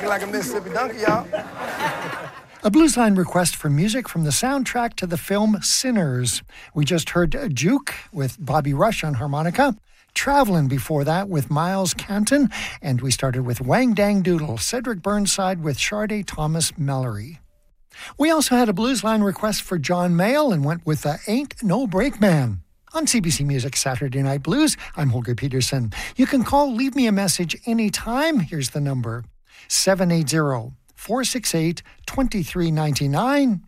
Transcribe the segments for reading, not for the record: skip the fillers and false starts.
like a Mississippi donkey, y'all. A Blues Line request for music from the soundtrack to the film Sinners. We just heard Juke with Bobby Rush on harmonica, Travelin' before that with Miles Canton, and we started with Wang Dang Doodle, Cedric Burnside with Sharday Thomas Mallory. We also had a Blues Line request for John Mayall and went with Ain't No Brakeman. On CBC Music Saturday Night Blues, I'm Holger Peterson. You can call, leave me a message anytime. Here's the number, 780-468-2399,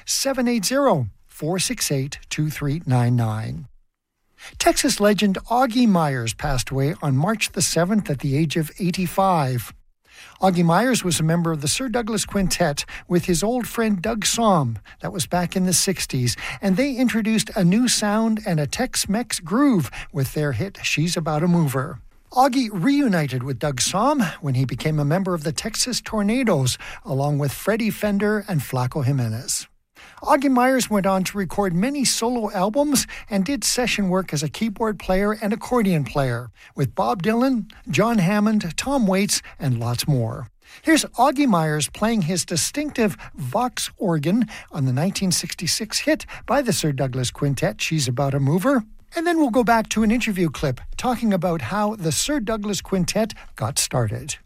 780-468-2399. Texas legend Augie Myers passed away on March the 7th at the age of 85. Augie Myers was a member of the Sir Douglas Quintet with his old friend Doug Sahm. That was back in the 60s, and they introduced a new sound and a Tex-Mex groove with their hit She's About a Mover. Augie reunited with Doug Sahm when he became a member of the Texas Tornadoes, along with Freddie Fender and Flaco Jimenez. Augie Myers went on to record many solo albums and did session work as a keyboard player and accordion player with Bob Dylan, John Hammond, Tom Waits, and lots more. Here's Augie Myers playing his distinctive Vox organ on the 1966 hit by the Sir Douglas Quintet, She's About a Mover. And then we'll go back to an interview clip talking about how the Sir Douglas Quintet got started.